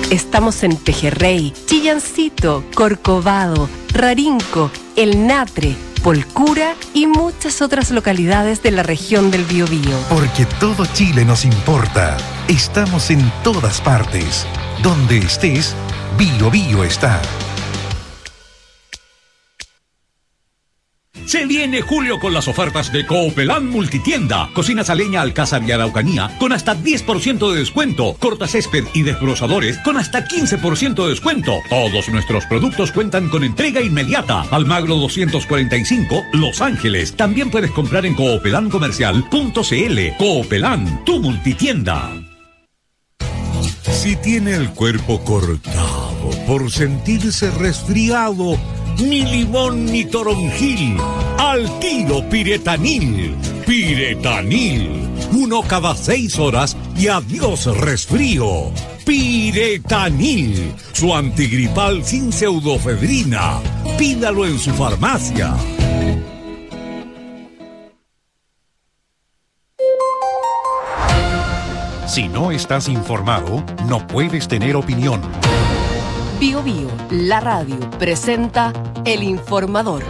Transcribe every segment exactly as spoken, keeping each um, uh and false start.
Estamos en Pejerrey, Chillancito, Corcovado, Rarinco, El Natre, Polcura y muchas otras localidades de la región del Biobío. Porque todo Chile nos importa. Estamos en todas partes. Donde estés, Biobío está. Se viene julio con las ofertas de Coopelán Multitienda. Cocinas a leña Alcázar y Araucanía con hasta diez por ciento de descuento. Cortacésped y desbrozadores con hasta quince por ciento de descuento. Todos nuestros productos cuentan con entrega inmediata. Almagro doscientos cuarenta y cinco, Los Ángeles. También puedes comprar en coopelan comercial punto c l. Coopelán, tu multitienda. Si tiene el cuerpo cortado por sentirse resfriado, ni limón ni toronjil, al tiro Piretanil. Piretanil, uno cada seis horas y adiós resfrío. Piretanil, su antigripal sin pseudofedrina. Pídalo en su farmacia. Si no estás informado, no puedes tener opinión. Bio Bio, la radio, presenta El Informador.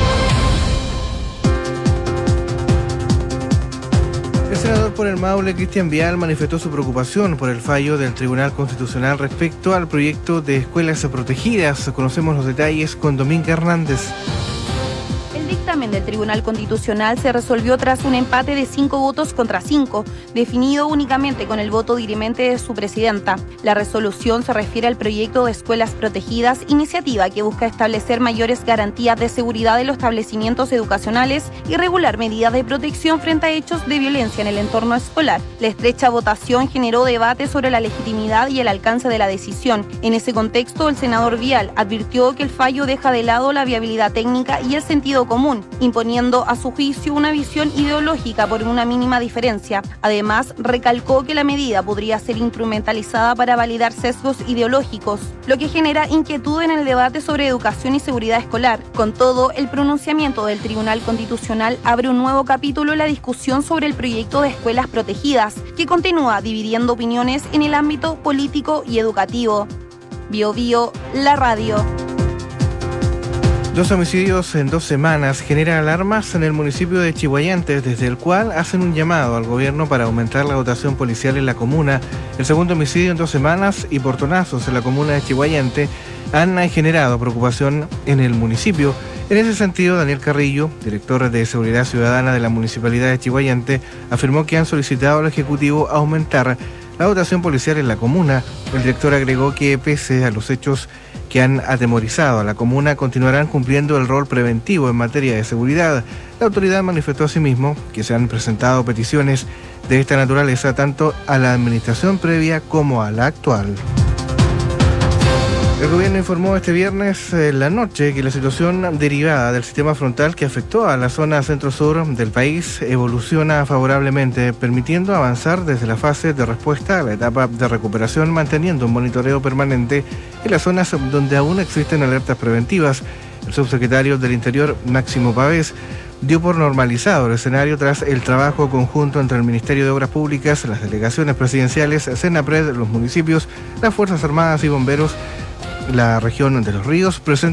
El senador por el Maule, Cristian Vial, manifestó su preocupación por el fallo del Tribunal Constitucional respecto al proyecto de escuelas protegidas. Conocemos los detalles con Dominga Hernández. El dictamen del Tribunal Constitucional se resolvió tras un empate de cinco votos contra cinco, definido únicamente con el voto dirimente de su presidenta. La resolución se refiere al proyecto de escuelas protegidas, iniciativa que busca establecer mayores garantías de seguridad en los establecimientos educacionales y regular medidas de protección frente a hechos de violencia en el entorno escolar. La estrecha votación generó debate sobre la legitimidad y el alcance de la decisión. En ese contexto, el senador Vial advirtió que el fallo deja de lado la viabilidad técnica y el sentido común, imponiendo a su juicio una visión ideológica por una mínima diferencia. Además, recalcó que la medida podría ser instrumentalizada para validar sesgos ideológicos, lo que genera inquietud en el debate sobre educación y seguridad escolar. Con todo, el pronunciamiento del Tribunal Constitucional abre un nuevo capítulo en la discusión sobre el proyecto de escuelas protegidas, que continúa dividiendo opiniones en el ámbito político y educativo. Bio Bio, la radio. Dos homicidios en dos semanas generan alarmas en el municipio de Chiguayante, desde el cual hacen un llamado al gobierno para aumentar la dotación policial en la comuna. El segundo homicidio en dos semanas y portonazos en la comuna de Chiguayante han generado preocupación en el municipio. En ese sentido, Daniel Carrillo, director de Seguridad Ciudadana de la Municipalidad de Chiguayante, afirmó que han solicitado al Ejecutivo aumentar la dotación policial en la comuna. El director agregó que, pese a los hechos que han atemorizado a la comuna, continuarán cumpliendo el rol preventivo en materia de seguridad. La autoridad manifestó asimismo que se han presentado peticiones de esta naturaleza tanto a la administración previa como a la actual. El gobierno informó este viernes en la noche que la situación derivada del sistema frontal que afectó a la zona centro-sur del país evoluciona favorablemente, permitiendo avanzar desde la fase de respuesta a la etapa de recuperación, manteniendo un monitoreo permanente en las zonas donde aún existen alertas preventivas. El subsecretario del Interior, Máximo Pavés, dio por normalizado el escenario tras el trabajo conjunto entre el Ministerio de Obras Públicas, las delegaciones presidenciales, Senapred, los municipios, las Fuerzas Armadas y Bomberos. La región de Los Ríos presenta